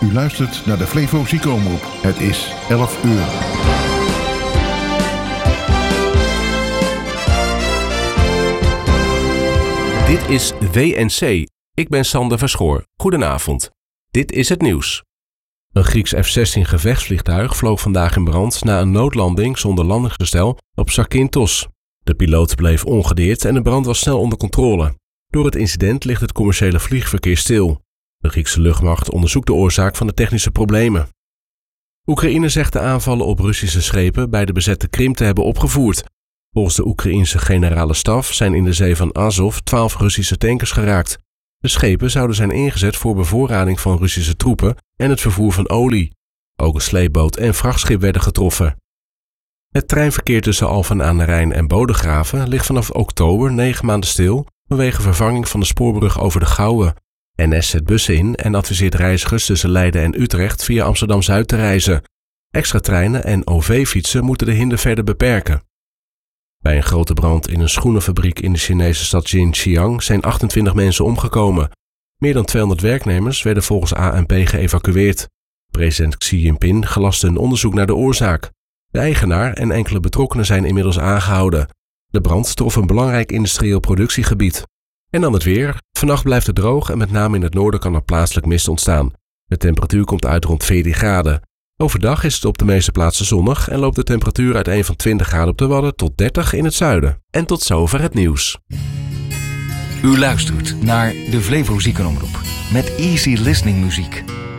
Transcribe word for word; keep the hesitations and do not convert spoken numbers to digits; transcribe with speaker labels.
Speaker 1: U luistert naar de Flevo Ziekenomroep. Het is elf uur.
Speaker 2: Dit is W N C. Ik ben Sander Verschoor. Goedenavond. Dit is het nieuws. Een Grieks F zestien gevechtsvliegtuig vloog vandaag in brand na een noodlanding zonder landingsgestel op Zakynthos. De piloot bleef ongedeerd en de brand was snel onder controle. Door het incident ligt het commerciële vliegverkeer stil. De Griekse luchtmacht onderzoekt de oorzaak van de technische problemen. Oekraïne zegt de aanvallen op Russische schepen bij de bezette Krim te hebben opgevoerd. Volgens de Oekraïense generale staf zijn in de zee van Azov twaalf Russische tankers geraakt. De schepen zouden zijn ingezet voor bevoorrading van Russische troepen en het vervoer van olie. Ook een sleepboot en vrachtschip werden getroffen. Het treinverkeer tussen Alphen aan de Rijn en Bodegraven ligt vanaf oktober negen maanden stil vanwege vervanging van de spoorbrug over de Gouwe. N S zet bussen in en adviseert reizigers tussen Leiden en Utrecht via Amsterdam-Zuid te reizen. Extra treinen en O V-fietsen moeten de hinder verder beperken. Bij een grote brand in een schoenenfabriek in de Chinese stad Xinjiang zijn achtentwintig mensen omgekomen. Meer dan tweehonderd werknemers werden volgens A N P geëvacueerd. President Xi Jinping gelastte een onderzoek naar de oorzaak. De eigenaar en enkele betrokkenen zijn inmiddels aangehouden. De brand trof een belangrijk industrieel productiegebied. En dan het weer. Vannacht blijft het droog en met name in het noorden kan er plaatselijk mist ontstaan. De temperatuur komt uit rond veertien graden. Overdag is het op de meeste plaatsen zonnig en loopt de temperatuur uiteen van twintig graden op de Wadden tot dertig in het zuiden. En tot zover het nieuws.
Speaker 3: U luistert naar de Flevo Ziekenomroep met easy listening muziek.